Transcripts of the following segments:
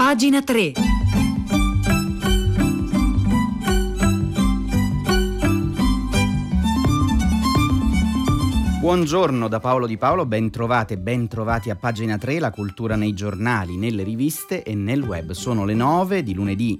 Pagina 3. Buongiorno da Paolo Di Paolo, ben trovati a Pagina 3, la cultura nei giornali, nelle riviste e nel web. Sono le 9 di lunedì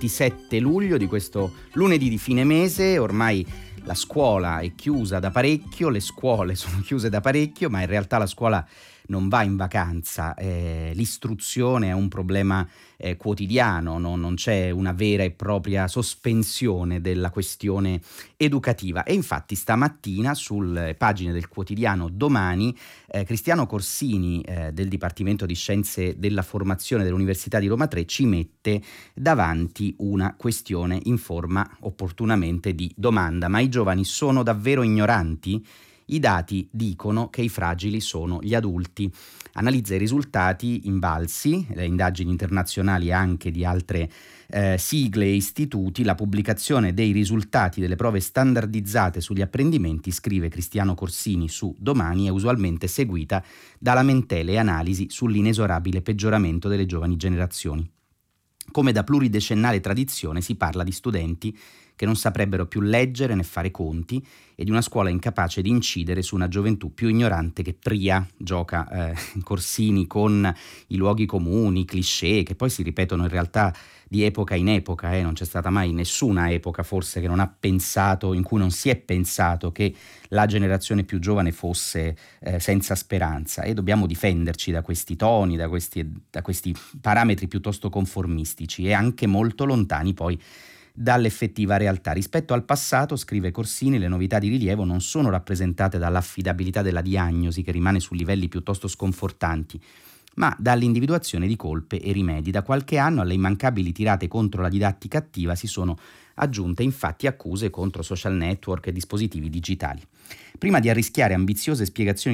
27 luglio, di questo lunedì di fine mese. Ormai la scuola è chiusa da parecchio, le scuole sono chiuse da parecchio, ma in realtà la scuola non va in vacanza, l'istruzione è un problema quotidiano, non c'è una vera e propria sospensione della questione educativa. E infatti stamattina sulle pagine del quotidiano Domani Cristiano Corsini del Dipartimento di Scienze della Formazione dell'Università di Roma 3 ci mette davanti una questione in forma opportunamente di domanda: ma i giovani sono davvero ignoranti? I dati dicono che i fragili sono gli adulti. Analizza i risultati invalsi, le indagini internazionali anche di altre sigle e istituti, la pubblicazione dei risultati delle prove standardizzate sugli apprendimenti, scrive Cristiano Corsini su Domani, è usualmente seguita da lamentele e analisi sull'inesorabile peggioramento delle giovani generazioni. Come da pluridecennale tradizione si parla di studenti che non saprebbero più leggere né fare conti e di una scuola incapace di incidere su una gioventù più ignorante che pria. Gioca Corsini con i luoghi comuni, i cliché che poi si ripetono in realtà di epoca in epoca. Non c'è stata mai nessuna epoca forse che non ha pensato, in cui non si è pensato che la generazione più giovane fosse senza speranza, e dobbiamo difenderci da questi toni, da questi parametri piuttosto conformistici e anche molto lontani poi dall'effettiva realtà. Rispetto al passato, scrive Corsini, le novità di rilievo non sono rappresentate dall'affidabilità della diagnosi, che rimane su livelli piuttosto sconfortanti, ma dall'individuazione di colpe e rimedi. Da qualche anno alle immancabili tirate contro la didattica attiva si sono aggiunte infatti accuse contro social network e dispositivi digitali. Prima di arrischiare ambiziose spiegazioni